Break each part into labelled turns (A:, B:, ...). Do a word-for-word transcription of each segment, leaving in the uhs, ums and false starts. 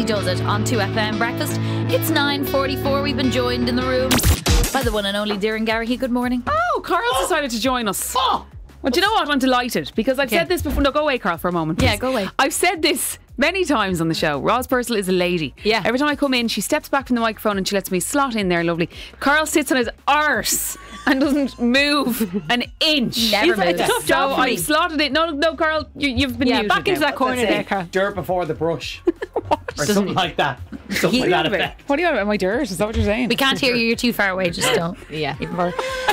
A: does it on two F M Breakfast. It's nine forty-four. We've been joined in the room by the one and only Darren Garrihy. Good morning.
B: Oh, Carl's decided to join us. Oh. Well, do you know what? I'm delighted because I've
A: Yeah.
B: said this before. No, go away, Carl, for a moment.
A: Yeah,
B: please.
A: go away.
B: I've said this many times on the show. Roz Purcell is a lady.
A: Yeah.
B: Every time I come in, she steps back from the microphone and she lets me slot in there, lovely. Carl sits on his arse and doesn't move an inch.
A: Never
B: It's, it's a
A: moves.
B: tough
A: So
B: job for
A: I
B: me. slotted it. No, no, Carl, you, you've been
C: Yeah,
B: muted
C: back into
B: now.
C: that corner there, Carl.
D: Dirt before the brush. Or something like that. Something like that effect.
B: What are you on about? My dirt? Is that what you're saying?
A: We can't hear you. You're too far away. Just don't.
C: Yeah.
A: Even bother.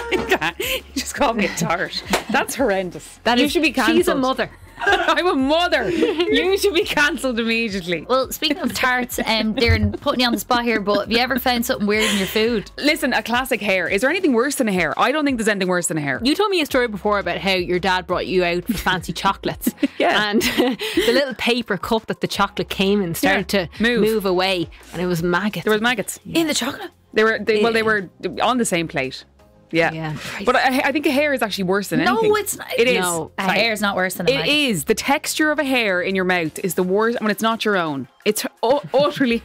B: You just called me a tart. That's horrendous.
C: That
B: you
C: is-
B: should be cancelled.
C: She's a mother.
B: I'm a mother. You should be cancelled immediately.
A: Well, speaking of tarts, um, Darren, putting you on the spot here, but have you ever found something weird in your food?
B: Listen, a classic hair. Is there anything worse than a hair? I don't think there's anything worse than a hair.
C: You told me a story before about how your dad brought you out for fancy chocolates.
B: Yeah.
C: And the little paper cup that the chocolate came in started
B: Yeah.
C: to
B: Move.
C: move. away, and it was maggots.
B: There was maggots.
A: In the chocolate?
B: They were they, well, they were on the same plate. Yeah,
C: Yeah.
B: but I, I think a hair is actually worse than anything.
A: No, it's not.
B: It is.
C: No.
A: A hair is not worse than a
B: It
A: maggot.
B: is. The texture of a hair in your mouth is the worst when it's not your own. It's u- utterly.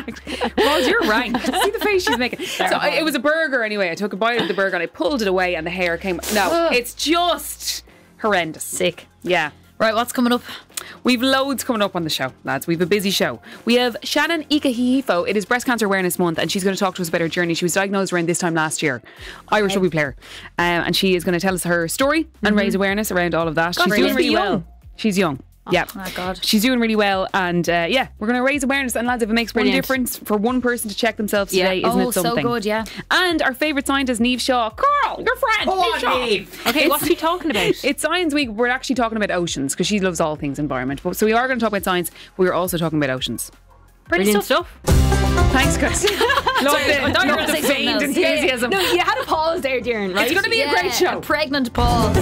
B: Well, you're rank. See the face she's making. So I, it was a burger anyway. I took a bite of the burger and I pulled it away, and the hair came. No,
A: Ugh.
B: it's just horrendous.
A: Sick.
B: Yeah.
A: Right, what's coming up?
B: We've loads coming up on the show, lads. We've a busy show. We have Shannon Ikahihifo. It is Breast Cancer Awareness Month, and she's going to talk to us about her journey. She was diagnosed around this time last year. Irish rugby player. Um, and she is going to tell us her story and raise awareness around all of that.
C: Gosh,
B: she's
C: she
B: doing
C: must
B: really
C: be
B: well.
C: young.
B: She's young. Yeah.
A: my God.
B: She's doing really well. And uh, yeah, we're going to raise awareness. And lads, if it makes one
C: Brilliant.
B: difference for one person to check themselves
C: Yeah.
B: today, isn't
A: Oh,
B: it
A: so
B: something?
A: good, yeah.
B: And our favourite scientist, Niamh Shaw. Carl, your friend.
D: Come
B: Niamh
D: on,
B: Shaw.
D: Niamh.
C: Okay, what's she talking about?
B: It's Science Week. We're actually talking about oceans because she loves all things environment. But, so we are going to talk about science. But we're also talking about oceans.
C: Brilliant stuff.
B: Thanks, guys. Love the,
A: I thought you were
B: love
A: gonna
B: the
A: say something
B: feigned
A: else.
B: enthusiasm.
C: No, you had a pause there, Darren, right?
B: It's going to be a great show.
A: A pregnant Paul.